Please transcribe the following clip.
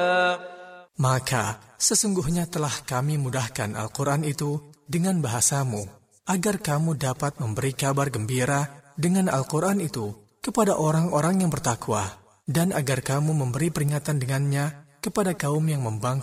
Maka sesungguhnya telah kami mudahkan Al-Quran itu dengan bahasamu, agar kamu dapat memberi kabar gembira dengan Al-Quran itu kepada orang-orang yang bertakwa, dan agar kamu memberi peringatan dengannya kepada kaum yang membangkang